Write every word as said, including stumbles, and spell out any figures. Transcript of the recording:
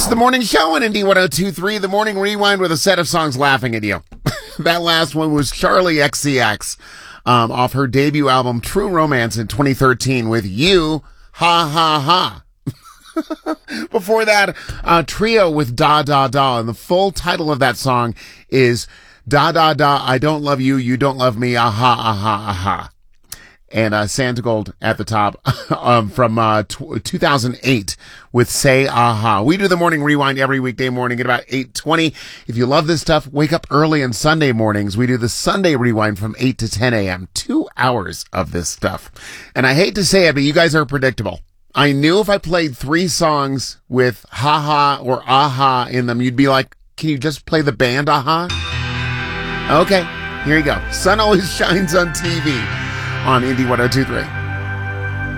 the morning show on Indy one oh two point three, the morning rewind with a set of songs laughing at you. That last one was Charlie X C X um, off her debut album True Romance in twenty thirteen with You, Ha Ha Ha. Before that, uh, Trio with Da Da Da, and the full title of that song is Da Da Da, I Don't Love You, You Don't Love Me, Aha, Aha, Aha. And uh, Santigold at the top um, from uh, t- two thousand eight with Say Aha. We do the morning rewind every weekday morning at about eight twenty. If you love this stuff, wake up early on Sunday mornings. We do the Sunday rewind from eight to ten a.m. Two hours of this stuff. And I hate to say it, but you guys are predictable. I knew if I played three songs with Ha Ha or Aha in them, you'd be like, can you just play the band Aha? Okay, here you go. Sun always shines on T V. On Indy one oh two point three.